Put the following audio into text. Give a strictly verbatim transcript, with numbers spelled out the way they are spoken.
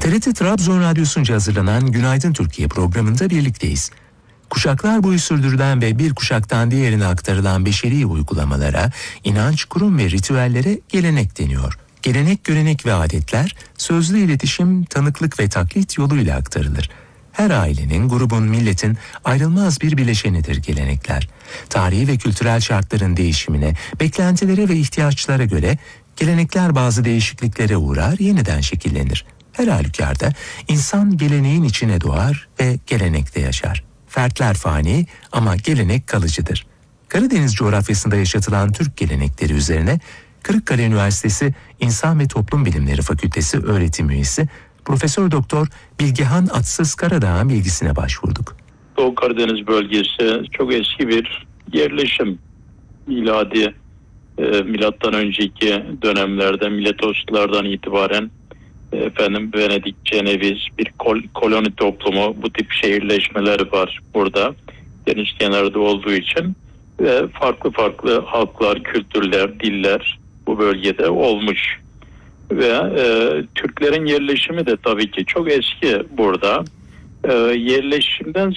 T R T Trabzon Radyosu'nca hazırlanan Günaydın Türkiye programında birlikteyiz. Kuşaklar boyu sürdürülen ve bir kuşaktan diğerine aktarılan beşeri uygulamalara, inanç, kurum ve ritüellere gelenek deniyor. Gelenek, görenek ve adetler sözlü iletişim, tanıklık ve taklit yoluyla aktarılır. Her ailenin, grubun, milletin ayrılmaz bir bileşenidir gelenekler. Tarihi ve kültürel şartların değişimine, beklentilere ve ihtiyaçlara göre gelenekler bazı değişikliklere uğrar, yeniden şekillenir. Her halükarda insan geleneğin içine doğar ve gelenekte yaşar. Fertler fani ama gelenek kalıcıdır. Karadeniz coğrafyasında yaşatılan Türk gelenekleri üzerine Kırıkkale Üniversitesi İnsan ve Toplum Bilimleri Fakültesi öğretim üyesi Profesör Doktor Bilgehan Atsız Karadağ'ın bilgisine başvurduk. Doğu Karadeniz bölgesi çok eski bir yerleşim. Miladi e, milattan önceki dönemlerde Miletoslardan itibaren e, efendim Venedik, Ceneviz bir kol, koloni toplumu, bu tip şehirleşmeler var burada. Deniz kenarında olduğu için ve farklı farklı halklar, kültürler, diller bu bölgede olmuş. Ve e, Türklerin yerleşimi de tabii ki çok eski burada. E, yerleşimden